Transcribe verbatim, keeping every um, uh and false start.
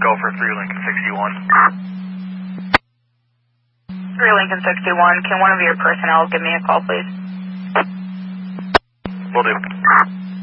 go for three Lincoln sixty-one. three Lincoln sixty-one, can one of your personnel give me a call, please? Will do.